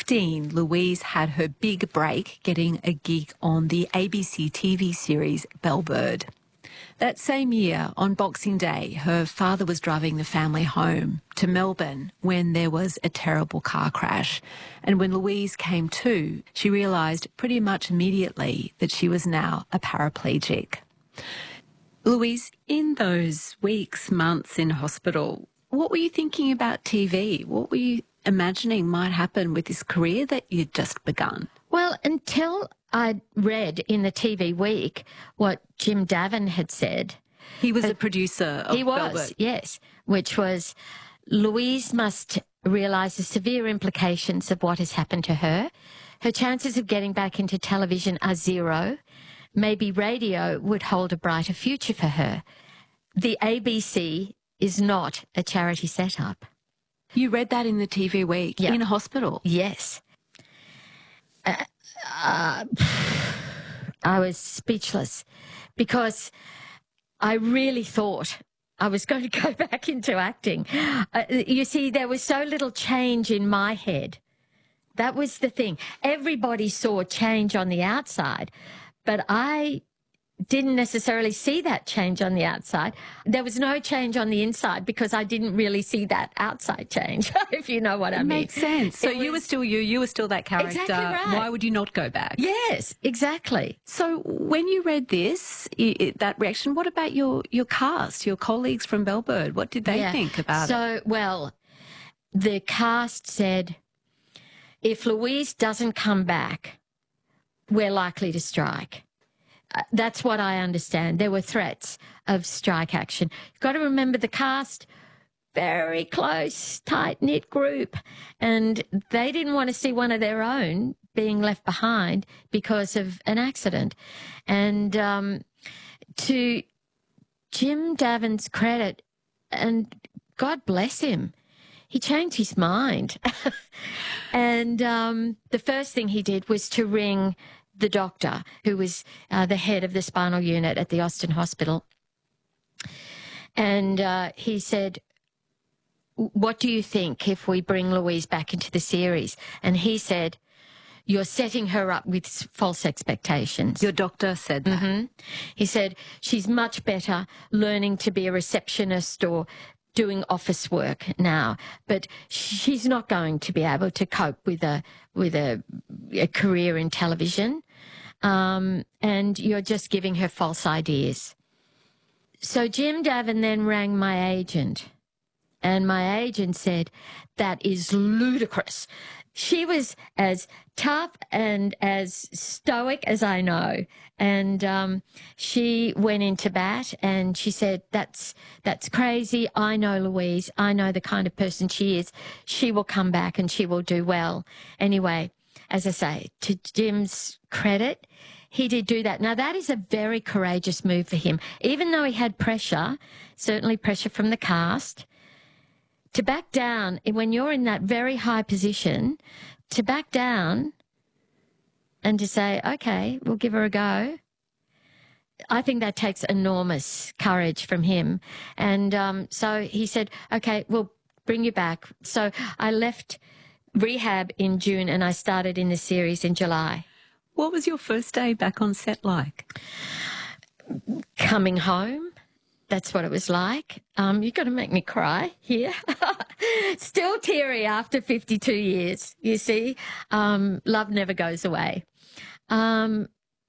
15, Louise had her big break getting a gig on the ABC TV series Bellbird. That same year, on Boxing Day, her father was driving the family home to Melbourne when there was a terrible car crash. And when Louise came to, she realised pretty much immediately that she was now a paraplegic. Louise, in those weeks, months in hospital, what were you thinking about TV? What were you imagining might happen with this career that you'd just begun? Well, until I read in the TV Week what Jim Davin had said. He was a producer of Bellbird. He was, yes, which was Louise must realise the severe implications of what has happened to her. Her chances of getting back into television are zero. Maybe radio would hold a brighter future for her. The ABC is not a charity setup. You read that in the TV Week, in a hospital? Yes. I was speechless because I really thought I was going to go back into acting. You see, there was so little change in my head. That was the thing. Everybody saw change on the outside, but I didn't necessarily see that change on the outside. There was no change on the inside because I didn't really see that outside change, if you know what I mean. Makes sense. So you were still you were still that character. Exactly right. Why would you not go back? Yes, exactly. So when you read this, that reaction, what about your cast, your colleagues from Bellbird? What did they think about it? So, well, the cast said, if Louise doesn't come back, we're likely to strike. That's what I understand. There were threats of strike action. You've got to remember the cast, very close, tight-knit group, and they didn't want to see one of their own being left behind because of an accident. And to Jim Davin's credit, and God bless him, he changed his mind. And the first thing he did was to ring the doctor, who was the head of the spinal unit at the Austin Hospital. And he said, what do you think if we bring Louise back into the series? And he said, you're setting her up with false expectations. Your doctor said that? Mm-hmm. He said, she's much better learning to be a receptionist or doing office work now, but she's not going to be able to cope with a career in television, and you're just giving her false ideas. So Jim Davin then rang my agent, and my agent said, that is ludicrous. She was as tough and as stoic as I know. And she went into bat and she said, that's crazy. I know Louise. I know the kind of person she is. She will come back and she will do well. Anyway, as I say, to Jim's credit, he did do that. Now, that is a very courageous move for him. Even though he had pressure, certainly pressure from the cast, to back down, when you're in that very high position, to back down and to say, okay, we'll give her a go, I think that takes enormous courage from him. And so he said, okay, we'll bring you back. So I left rehab in June and I started in the series in July. What was your first day back on set like? Coming home. That's what it was like. You've got to make me cry here. Still teary after 52 years, you see. Love never goes away. There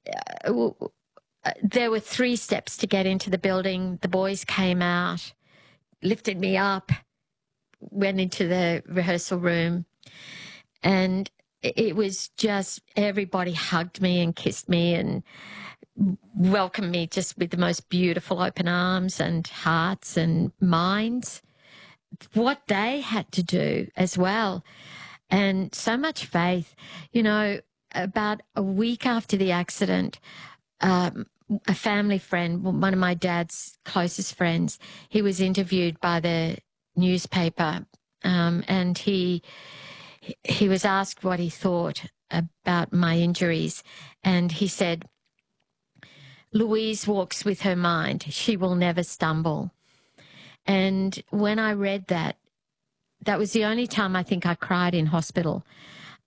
were 3 steps to get into the building. The boys came out, lifted me up, went into the rehearsal room, and it was just everybody hugged me and kissed me and welcomed me just with the most beautiful open arms and hearts and minds. What they had to do as well, and so much faith. You know, about a week after the accident, a family friend, one of my dad's closest friends, he was interviewed by the newspaper, and he was asked what he thought about my injuries, and he said, Louise walks with her mind. She will never stumble. And when I read that, that was the only time I think I cried in hospital.